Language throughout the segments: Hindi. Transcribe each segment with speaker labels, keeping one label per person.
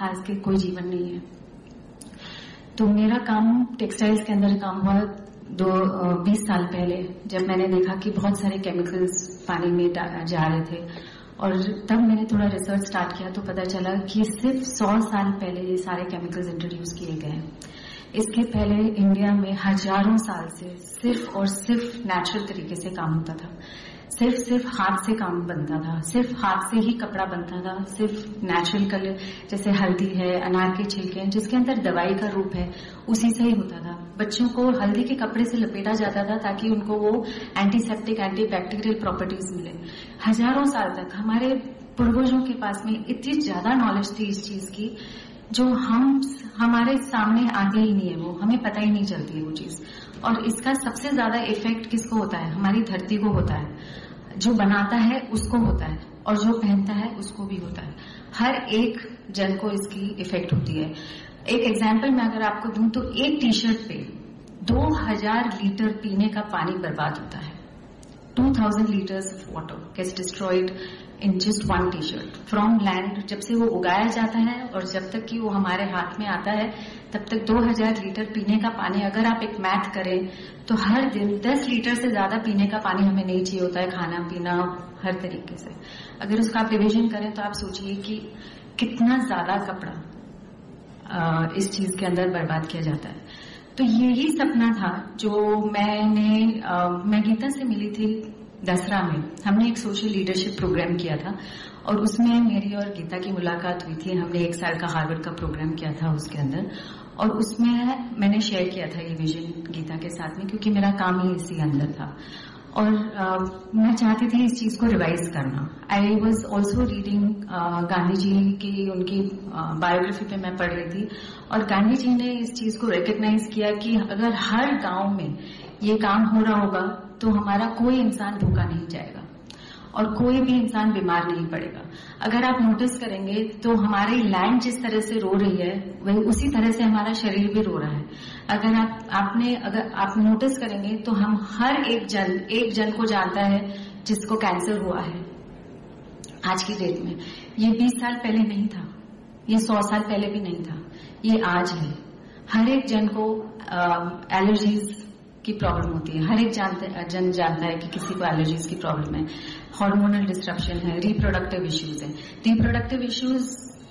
Speaker 1: खास के कोई जीवन नहीं है। तो मेरा काम टेक्सटाइल्स के अंदर काम हुआ 20 साल पहले, जब मैंने देखा कि बहुत सारे केमिकल्स पानी में जा रहे थे, और तब मैंने थोड़ा रिसर्च स्टार्ट किया तो पता चला कि सिर्फ 100 साल पहले ये सारे केमिकल्स इंट्रोड्यूस किए गए हैं। इसके पहले इंडिया में हजारों साल से सिर्फ और सिर्फ नेचुरल तरीके से काम होता था, सिर्फ हाथ से काम बनता था, सिर्फ हाथ से ही कपड़ा बनता था, सिर्फ नेचुरल कलर जैसे हल्दी है, अनार के छिलके हैं जिसके अंदर दवाई का रूप है, उसी से ही होता था। बच्चों को हल्दी के कपड़े से लपेटा जाता था ताकि उनको वो एंटीसेप्टिक एंटीबैक्टीरियल प्रॉपर्टीज मिले। हजारों साल तक हमारे पूर्वजों के पास में इतनी ज्यादा नॉलेज थी इस चीज की जो हमारे सामने आती ही नहीं है, वो हमें पता ही नहीं चलती है वो चीज। और इसका सबसे ज्यादा इफेक्ट किसको होता है? हमारी धरती को होता है। जो बनाता है उसको होता है और जो पहनता है उसको भी होता है। हर एक जन को इसकी इफेक्ट होती है। एक एग्जाम्पल मैं अगर आपको दूं तो एक टी शर्ट पे 2000 लीटर पीने का पानी बर्बाद होता है। 2000 liters of water gets destroyed in just one t-shirt from land। जब से वो उगाया जाता है और जब तक कि वो हमारे हाथ में आता है तब तक 2000 लीटर पीने का पानी, अगर आप एक मैथ करें तो हर दिन 10 लीटर से ज्यादा पीने का पानी हमें नहीं चाहिए होता है, खाना पीना हर तरीके से। अगर उसका आप डिविजन करें तो आप सोचिए कि कितना ज्यादा कपड़ा इस चीज के अंदर बर्बाद किया जाता है। तो यही सपना था जो मैं गीता से मिली थी दसरा में। हमने एक सोशल लीडरशिप प्रोग्राम किया था और उसमें मेरी और गीता की मुलाकात हुई थी। हमने 1 साल का हार्वर्ड का प्रोग्राम किया था उसके अंदर, और उसमें मैंने शेयर किया था ये विजन गीता के साथ में, क्योंकि मेरा काम ही इसी अंदर था। और मैं चाहती थी इस चीज को रिवाइज करना। I was also reading Gandhi ji की, उनकी बायोग्राफी पे मैं पढ़ रही थी, और गांधी जी ने इस चीज को रिकग्नाइज किया कि अगर हर गांव में ये काम हो रहा होगा तो हमारा कोई इंसान भूखा नहीं जाएगा और कोई भी इंसान बीमार नहीं पड़ेगा। अगर आप नोटिस करेंगे तो हमारी लैंड जिस तरह से रो रही है वही उसी तरह से हमारा शरीर भी रो रहा है। अगर आप नोटिस करेंगे तो हम हर एक जन को जानता है जिसको कैंसर हुआ है आज की डेट में। ये 20 साल पहले नहीं था, ये 100 साल पहले भी नहीं था, ये आज है। हर एक जन को एलर्जीज की प्रॉब्लम होती है, हर एक जन जानता है कि किसी को एलर्जीज की प्रॉब्लम है, हार्मोनल डिस्ट्रप्शन है, रिप्रोडक्टिव इश्यूज है। रिप्रोडक्टिव इश्यूज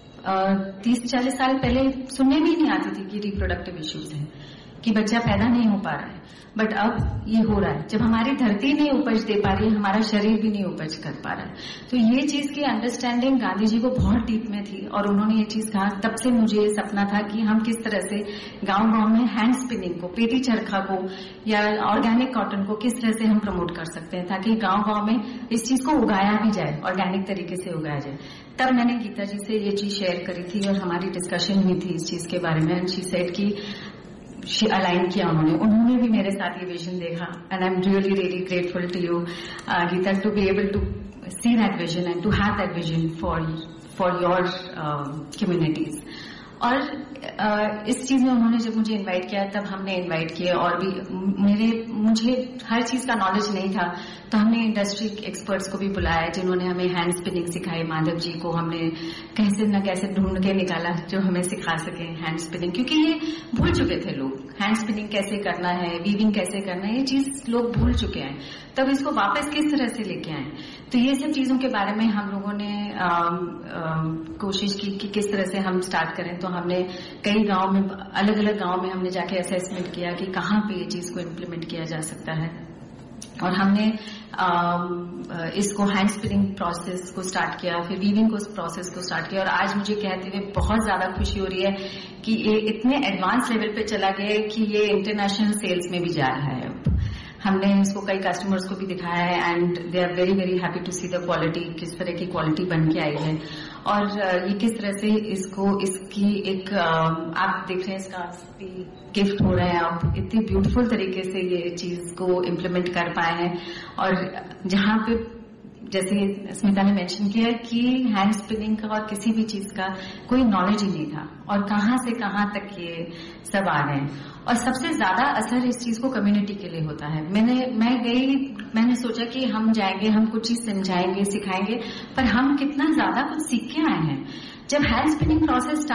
Speaker 1: 30-40 साल पहले सुनने भी नहीं आती थी कि रिप्रोडक्टिव इश्यूज है, कि बच्चा पैदा नहीं हो पा रहा है, बट अब ये हो रहा है। जब हमारी धरती नहीं उपज दे पा रही है, हमारा शरीर भी नहीं उपज कर पा रहा है। तो ये चीज की अंडरस्टैंडिंग गांधी जी को बहुत डीप में थी और उन्होंने ये चीज कहा। तब से मुझे ये सपना था कि हम किस तरह से गांव में हैंड स्पिनिंग को, पेटी चरखा को या ऑर्गेनिक कॉटन को किस तरह से हम प्रमोट कर सकते हैं ताकि गांव में इस चीज को उगाया भी जाए, ऑर्गेनिक तरीके से उगाया जाए। तब मैंने गीता जी से ये चीज शेयर करी थी और हमारी डिस्कशन हुई थी इस चीज के बारे में। एंड शी सेड कि अलाइन किया उन्होंने भी मेरे साथ ये विजन देखा। And I am really grateful to you Gita to be able to see that vision and to have that vision for your communities. और इस चीज में उन्होंने जब मुझे इनवाइट किया तब हमने इनवाइट किए, और भी मुझे हर चीज का नॉलेज नहीं था तो हमने इंडस्ट्री एक्सपर्ट्स को भी बुलाया जिन्होंने हमें हैंड स्पिनिंग सिखाई। माधव जी को हमने कैसे न कैसे ढूंढ के निकाला जो हमें सिखा सके हैंड स्पिनिंग, क्योंकि ये भूल चुके थे लोग। हैंड स्पिनिंग कैसे करना है, वीविंग कैसे करना है, ये चीज लोग भूल चुके हैं। तब इसको वापस किस तरह से लेके आए, तो ये सब चीजों के बारे में हम लोगों ने कोशिश की कि किस तरह से हम स्टार्ट करें। तो हमने कई गांव में, अलग अलग गांव में हमने जाके असेसमेंट किया कि कहाँ पे ये चीज को इम्प्लीमेंट किया जा सकता है, और हमने इसको हैंड स्पिनिंग प्रोसेस को स्टार्ट किया, फिर वीविंग को प्रोसेस को स्टार्ट किया। और आज मुझे कहते हुए बहुत ज्यादा खुशी हो रही है कि ये इतने एडवांस लेवल पे चला गया है कि ये इंटरनेशनल सेल्स में भी जा रहा है। हमने इसको कई कस्टमर्स को भी दिखाया है and they are very very happy to see the quality, किस तरह की क्वालिटी बन के आई है। और ये किस तरह से इसकी एक आप देख रहे हैं, इसका गिफ्ट हो रहा है। आप इतनी ब्यूटीफुल तरीके से ये चीज को इम्प्लीमेंट कर पाए हैं। और जहां पे जैसे स्मिता ने मेंशन किया कि हैंड स्पिनिंग का और किसी भी चीज का कोई नॉलेज ही नहीं था, और कहां से कहां तक ये सब आ गए। और सबसे ज्यादा असर इस चीज को कम्युनिटी के लिए होता है। मैंने सोचा कि हम जाएंगे, हम कुछ चीज समझाएंगे, सिखाएंगे, पर हम कितना ज्यादा कुछ सीख के आए हैं। जब हैंड स्पिनिंग प्रोसेस